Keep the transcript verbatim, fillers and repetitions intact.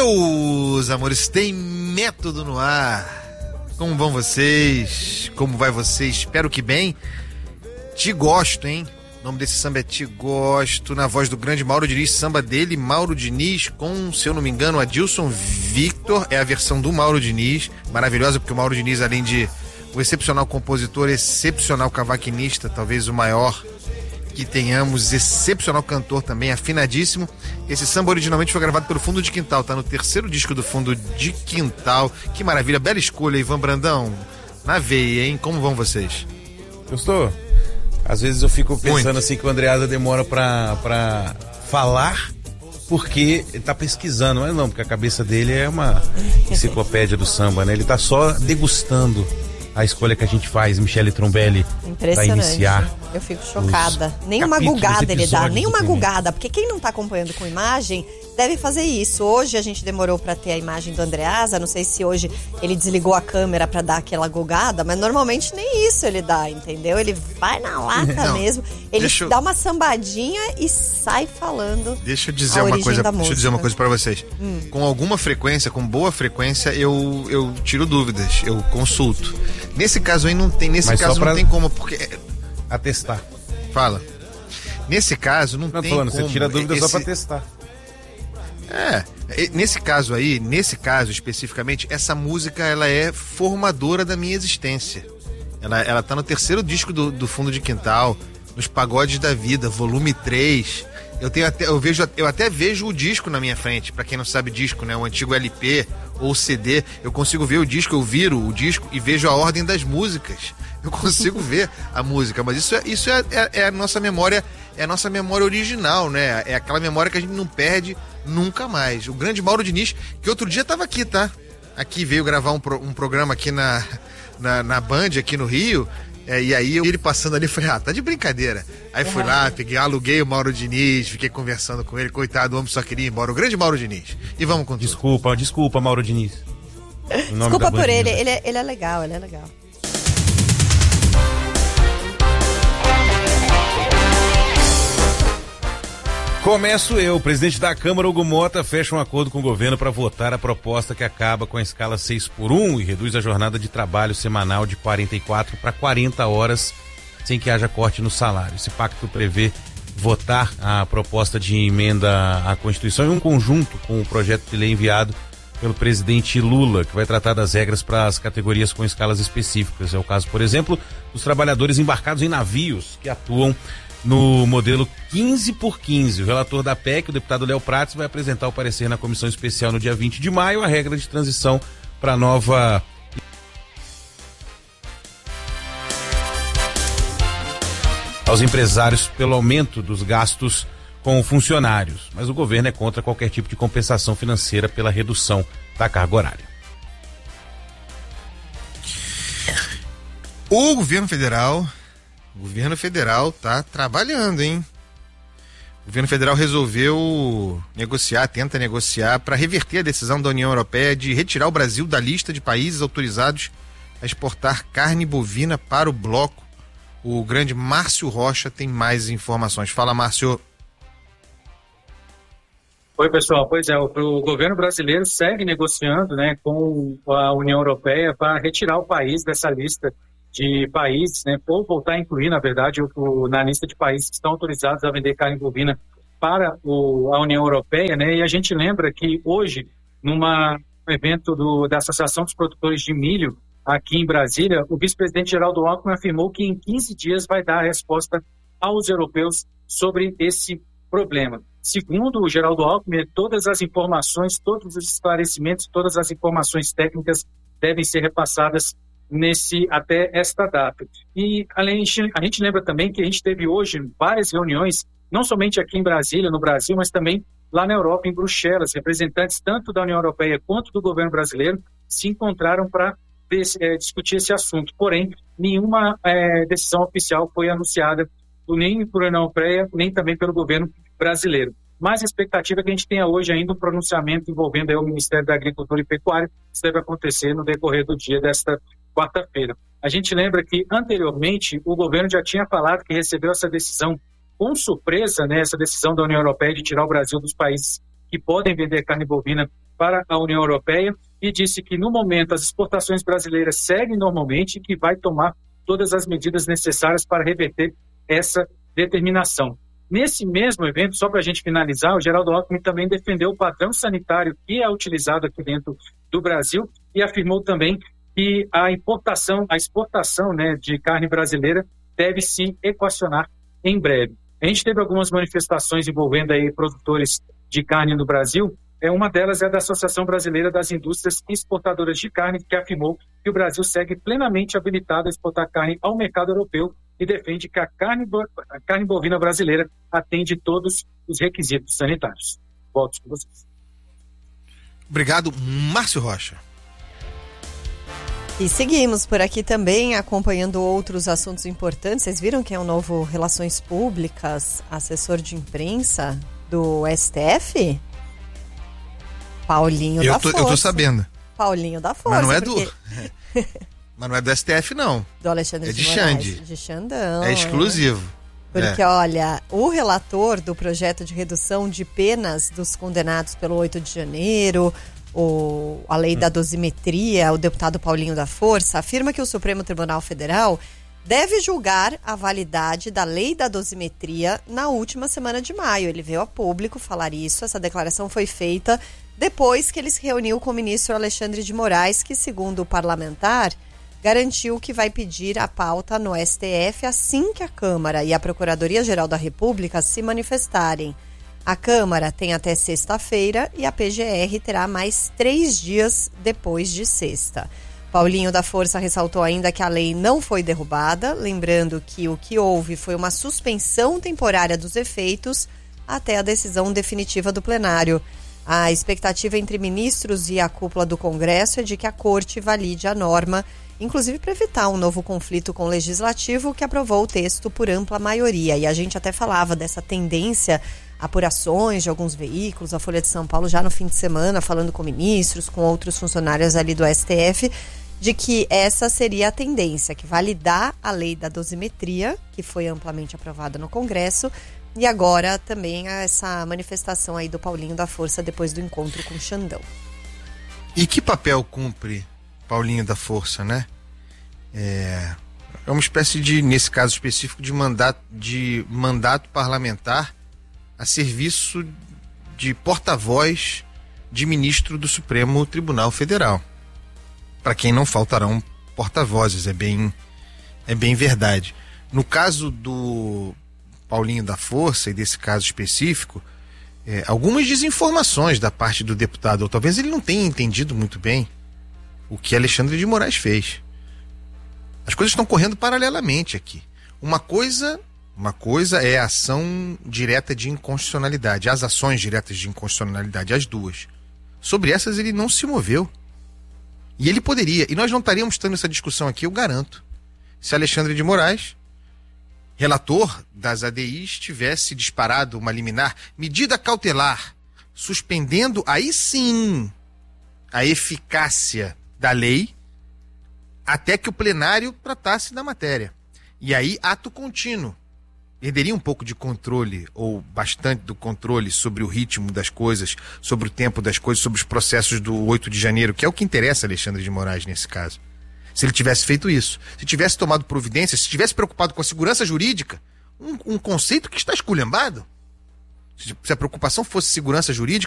Meus amores, tem método no ar. Como vão vocês? Como vai vocês? Espero que bem. Te gosto, hein? O nome desse samba é Te Gosto, na voz do grande Mauro Diniz, samba dele, Mauro Diniz, com, se eu não me engano, Adilson Victor, é a versão do Mauro Diniz, maravilhosa, porque o Mauro Diniz, além de um excepcional compositor, excepcional cavaquinista, talvez o maior que tenhamos, excepcional cantor também, afinadíssimo. Esse samba originalmente foi gravado pelo Fundo de Quintal, tá no terceiro disco do Fundo de Quintal. Que maravilha, bela escolha, Ivan Brandão, na veia, hein? Como vão vocês? Gostou? Às vezes eu fico pensando Muito. assim que o Andreasa demora pra, pra falar porque ele tá pesquisando, mas não, porque a cabeça dele é uma enciclopédia do samba, né? Ele tá só degustando a escolha que a gente faz, Michele Trombelli, pra iniciar. Eu fico chocada. Nem uma gugada ele dá, nem uma gugada, porque quem não tá acompanhando com imagem deve fazer isso. Hoje a gente demorou pra ter a imagem do Andreasa, não sei se hoje ele desligou a câmera pra dar aquela gugada, mas normalmente nem isso ele dá, entendeu? Ele vai na lata não, mesmo, ele eu... dá uma sambadinha e sai falando. Deixa eu dizer uma coisa, deixa eu dizer uma coisa pra vocês. Hum. Com alguma frequência, com boa frequência, eu, eu tiro dúvidas, eu consulto. Nesse caso aí não tem, nesse Mas caso pra... não tem como, porque... Atestar. Fala. Nesse caso não, não tem falando, como... Você tira dúvida esse... só pra testar. É, nesse caso aí, nesse caso especificamente, essa música ela é formadora da minha existência. Ela, ela tá no terceiro disco do, do Fundo de Quintal, nos Pagodes da Vida, volume três. Eu tenho até, eu vejo, eu até vejo o disco na minha frente, pra quem não sabe disco, né? O antigo L P ou C D, eu consigo ver o disco, eu viro o disco e vejo a ordem das músicas. Eu consigo ver a música, mas isso é, isso é, é, é a nossa memória, é a nossa memória original, né? É aquela memória que a gente não perde nunca mais. O grande Mauro Diniz, que outro dia tava aqui, tá? Aqui veio gravar um, pro, um programa aqui na, na, na Band, aqui no Rio. É, e aí eu, ele passando ali, falei, ah, tá de brincadeira. Aí fui lá, peguei, aluguei o Mauro Diniz, fiquei conversando com ele, coitado, o homem só queria ir embora, o grande Mauro Diniz. E vamos com tudo. Desculpa, desculpa, Mauro Diniz. Desculpa por ele, ele é, ele é legal, ele é legal. Começo eu. O presidente da Câmara, Hugo Mota, fecha um acordo com o governo para votar a proposta que acaba com a escala seis por um e reduz a jornada de trabalho semanal de quarenta e quatro para quarenta horas, sem que haja corte no salário. Esse pacto prevê votar a proposta de emenda à Constituição em um conjunto com o projeto de lei enviado pelo presidente Lula, que vai tratar das regras para as categorias com escalas específicas. É o caso, por exemplo, dos trabalhadores embarcados em navios que atuam no modelo quinze por quinze. O relator da P E C, o deputado Léo Prates, vai apresentar o parecer na comissão especial no dia vinte de maio, a regra de transição para a nova aos empresários pelo aumento dos gastos com funcionários. Mas o governo é contra qualquer tipo de compensação financeira pela redução da carga horária. O governo federal O governo federal tá trabalhando, hein? O governo federal resolveu negociar, tenta negociar para reverter a decisão da União Europeia de retirar o Brasil da lista de países autorizados a exportar carne bovina para o bloco. O grande Márcio Rocha tem mais informações. Fala, Márcio. Oi, pessoal. Pois é, o, o governo brasileiro segue negociando, né, com a União Europeia para retirar o país dessa lista de países, né, ou voltar a incluir, na verdade, o, o, na lista de países que estão autorizados a vender carne bovina para o, a União Europeia, né, e a gente lembra que hoje, num evento do, da Associação dos Produtores de Milho, aqui em Brasília, o vice-presidente Geraldo Alckmin afirmou que em quinze dias vai dar a resposta aos europeus sobre esse problema. Segundo o Geraldo Alckmin, todas as informações, todos os esclarecimentos, todas as informações técnicas devem ser repassadas nesse, até esta data. E além, a gente lembra também que a gente teve hoje várias reuniões, não somente aqui em Brasília, no Brasil, mas também lá na Europa, em Bruxelas. Representantes tanto da União Europeia quanto do governo brasileiro se encontraram para é, discutir esse assunto. Porém, nenhuma é, decisão oficial foi anunciada nem por União Europeia, nem também pelo governo brasileiro. Mas a expectativa é que a gente tenha hoje ainda um pronunciamento envolvendo aí o Ministério da Agricultura e Pecuária. Isso deve acontecer no decorrer do dia desta quarta-feira. A gente lembra que, anteriormente, o governo já tinha falado que recebeu essa decisão com surpresa, né, essa decisão da União Europeia de tirar o Brasil dos países que podem vender carne bovina para a União Europeia e disse que, no momento, as exportações brasileiras seguem normalmente e que vai tomar todas as medidas necessárias para reverter essa determinação. Nesse mesmo evento, só para a gente finalizar, o Geraldo Alckmin também defendeu o padrão sanitário que é utilizado aqui dentro do Brasil e afirmou também que a importação, a exportação, né, de carne brasileira deve se equacionar em breve. A gente teve algumas manifestações envolvendo aí produtores de carne no Brasil. É, uma delas é da Associação Brasileira das Indústrias Exportadoras de Carne, que afirmou que o Brasil segue plenamente habilitado a exportar carne ao mercado europeu e defende que a carne, a carne bovina brasileira atende todos os requisitos sanitários. Volto com vocês. Obrigado, Márcio Rocha. E seguimos por aqui também acompanhando outros assuntos importantes. Vocês viram quem é o novo Relações Públicas, assessor de imprensa do S T F? Paulinho eu da tô, Força. Eu tô sabendo. Paulinho da Força. Mas não é porque... do... Mas não é do S T F, não. Do Alexandre é de, de Moraes. Xande. De Xandão. É exclusivo. É. Porque, é. olha, o relator do projeto de redução de penas dos condenados pelo oito de janeiro, o, a lei hum. da dosimetria, o deputado Paulinho da Força, afirma que o Supremo Tribunal Federal deve julgar a validade da lei da dosimetria na última semana de maio. Ele veio a público falar isso. Essa declaração foi feita depois que ele se reuniu com o ministro Alexandre de Moraes, que, segundo o parlamentar, garantiu que vai pedir a pauta no S T F assim que a Câmara e a Procuradoria-Geral da República se manifestarem. A Câmara tem até sexta-feira e a P G R terá mais três dias depois de sexta. Paulinho da Força ressaltou ainda que a lei não foi derrubada, lembrando que o que houve foi uma suspensão temporária dos efeitos até a decisão definitiva do plenário. A expectativa entre ministros e a cúpula do Congresso é de que a Corte valide a norma, inclusive para evitar um novo conflito com o Legislativo, que aprovou o texto por ampla maioria. E a gente até falava dessa tendência, apurações de alguns veículos, a Folha de São Paulo já no fim de semana, falando com ministros, com outros funcionários ali do S T F, de que essa seria a tendência, que validar a lei da dosimetria, que foi amplamente aprovada no Congresso, e agora também essa manifestação aí do Paulinho da Força depois do encontro com o Xandão. E que papel cumpre Paulinho da Força, né? É, é uma espécie de, nesse caso específico, de mandato, de mandato parlamentar a serviço de porta-voz de ministro do Supremo Tribunal Federal. Para quem não faltarão porta-vozes, é bem, é bem verdade. No caso do Paulinho da Força e desse caso específico, é, algumas desinformações da parte do deputado, ou talvez ele não tenha entendido muito bem o que Alexandre de Moraes fez. As coisas estão correndo paralelamente aqui. Uma coisa, uma coisa é a ação direta de inconstitucionalidade, as ações diretas de inconstitucionalidade, as duas. Sobre essas ele não se moveu. E ele poderia, e nós não estaríamos tendo essa discussão aqui, eu garanto, se Alexandre de Moraes, relator das A D Is, tivesse disparado uma liminar, medida cautelar, suspendendo aí sim a eficácia da lei até que o plenário tratasse da matéria. E aí, ato contínuo. Perderia um pouco de controle, ou bastante do controle, sobre o ritmo das coisas, sobre o tempo das coisas, sobre os processos do oito de janeiro, que é o que interessa a Alexandre de Moraes nesse caso. Se ele tivesse feito isso, se tivesse tomado providência, se tivesse preocupado com a segurança jurídica, um, um conceito que está esculhambado. Se a preocupação fosse segurança jurídica,